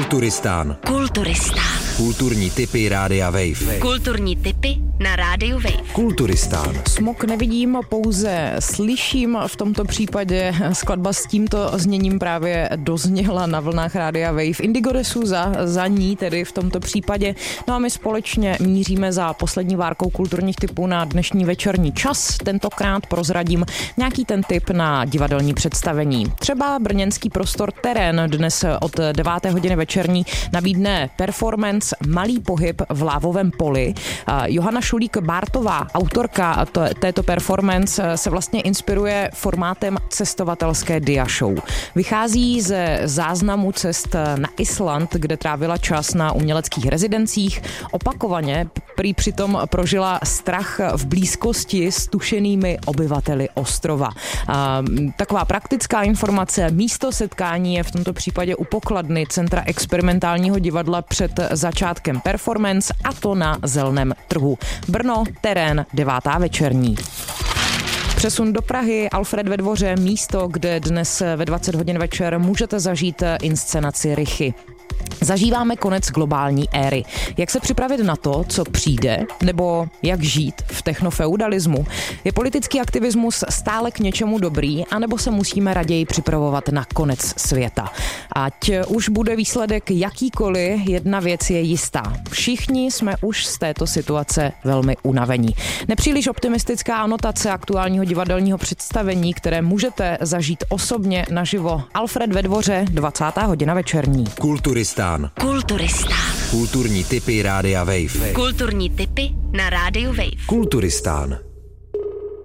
Kulturistán. Kulturní tipy Rádia Wave. Kulturní tipy na Rádiu Wave. Kulturistán. Smog nevidím, pouze slyším. V tomto případě skladba s tímto zněním právě dozněla na vlnách Rádia Wave. Indigo de Souza za ní tedy v tomto případě. No a my společně míříme za poslední várkou kulturních tipů na dnešní večerní čas. Tentokrát prozradím nějaký ten tip na divadelní představení. Třeba brněnský prostor Terén dnes od 9. hodiny večerní nabídne performance Malý pohyb v lávovém poli. Johana Šulík-Bártová, autorka této performance, se vlastně inspiruje formátem cestovatelské dia show. Vychází ze záznamu cest na Island, kde trávila čas na uměleckých rezidencích. Opakovaně prý přitom prožila strach v blízkosti s tušenými obyvateli ostrova. Taková praktická informace, místo setkání je v tomto případě u pokladny Centra experimentálního divadla před začátkem performance, a to na Zeleném trhu. Brno, Terén, 9. večerní. Přesun do Prahy, Alfred ve Dvoře, místo, kde dnes ve 20 hodin večer můžete zažít inscenaci Rychy. Zažíváme konec globální éry. Jak se připravit na to, co přijde, nebo jak žít v technofeudalismu? Je politický aktivismus stále k něčemu dobrý, anebo se musíme raději připravovat na konec světa? Ať už bude výsledek jakýkoliv, jedna věc je jistá. Všichni jsme už z této situace velmi unavení. Nepříliš optimistická anotace aktuálního divadelního představení, které můžete zažít osobně naživo. Alfred ve Dvoře, 20. hodina večerní. Kulturistán. Kulturní tipy Rádia Wave. Kulturní tipy na Rádiu Wave. Kulturistán.